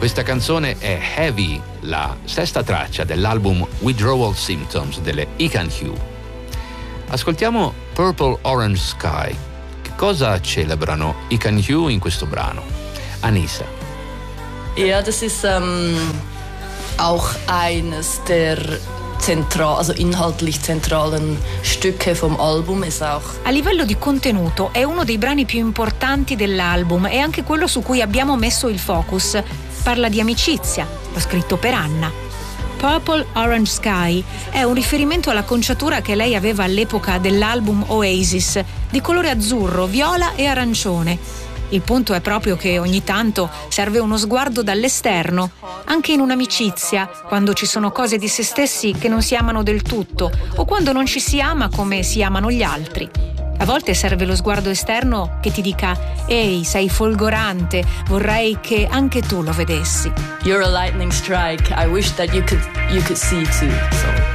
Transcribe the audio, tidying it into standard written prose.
Questa canzone è Heavy, la sesta traccia dell'album Withdrawal Symptoms delle Ican Hue. Ascoltiamo Purple Orange Sky. Che cosa celebrano Ican Hue in questo brano? Anissa. Ja, das ist auch eines der inhaltlich zentralen Stücke vom Album. A livello di contenuto è uno dei brani più importanti dell'album e anche quello su cui abbiamo messo il focus. Parla di amicizia, l'ho scritto per Anna. Purple Orange Sky è un riferimento all'acconciatura che lei aveva all'epoca dell'album Oasis, di colore azzurro, viola e arancione. Il punto è proprio che ogni tanto serve uno sguardo dall'esterno, anche in un'amicizia, quando ci sono cose di se stessi che non si amano del tutto o quando non ci si ama come si amano gli altri. A volte serve lo sguardo esterno che ti dica: ehi, sei folgorante, vorrei che anche tu lo vedessi. You're a lightning strike, I wish that you could see too. So.